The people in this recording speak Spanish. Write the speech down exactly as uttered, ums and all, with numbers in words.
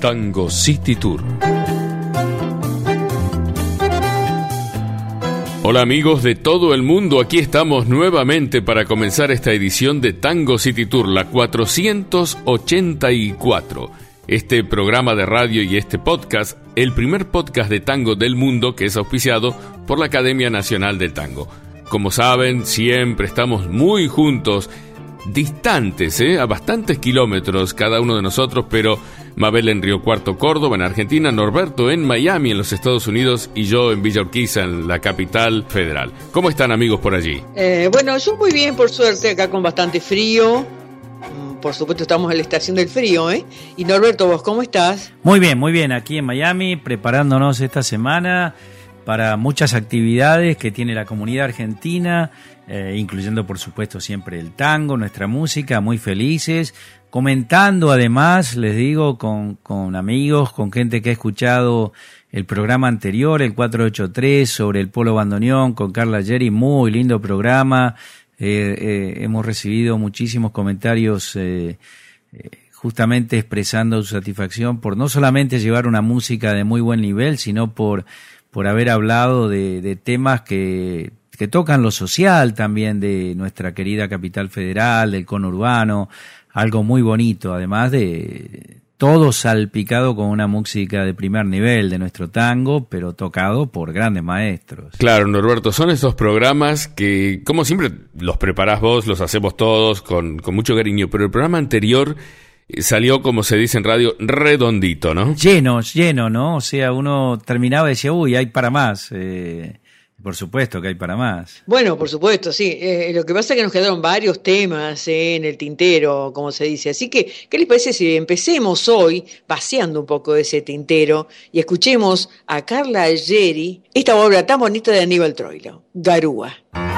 Tango City Tour. Hola amigos de todo el mundo, aquí estamos nuevamente para comenzar esta edición de Tango City Tour, la cuatrocientos ochenta y cuatro. Este programa de radio y este podcast, el primer podcast de tango del mundo que es auspiciado por la Academia Nacional del Tango. Como saben, siempre estamos muy juntos, distantes, ¿eh? a bastantes kilómetros cada uno de nosotros, pero Mabel en Río Cuarto, Córdoba, en Argentina, Norberto en Miami, en los Estados Unidos, y yo en Villa Urquiza, en la capital federal. ¿Cómo están amigos por allí? Eh, bueno, yo muy bien, por suerte, acá con bastante frío. Por supuesto estamos en la estación del frío, ¿eh? Y Norberto, ¿vos cómo estás? Muy bien, muy bien, aquí en Miami, preparándonos esta semana para muchas actividades que tiene la comunidad argentina, eh, incluyendo por supuesto siempre el tango, nuestra música, muy felices, comentando además, les digo, con, con amigos, con gente que ha escuchado el programa anterior, el cuatrocientos ochenta y tres, sobre el polo bandoneón, con Carla Geri, muy lindo programa, eh, eh, hemos recibido muchísimos comentarios eh, eh, justamente expresando su satisfacción por no solamente llevar una música de muy buen nivel, sino por por haber hablado de, de temas que, que tocan lo social también de nuestra querida capital federal, del conurbano, algo muy bonito, además de todo salpicado con una música de primer nivel de nuestro tango, pero tocado por grandes maestros. Claro, Norberto, son esos programas que, como siempre, los preparás vos, los hacemos todos con, con mucho cariño, pero el programa anterior salió, como se dice en radio, redondito, ¿no? Lleno, lleno, ¿no? O sea, uno terminaba y decía, uy, hay para más. Eh, por supuesto que hay para más. Bueno, por supuesto, sí. Eh, lo que pasa es que nos quedaron varios temas eh, en el tintero, como se dice. Así que, ¿qué les parece si empecemos hoy paseando un poco de ese tintero y escuchemos a Carla Geri esta obra tan bonita de Aníbal Troilo, Garúa?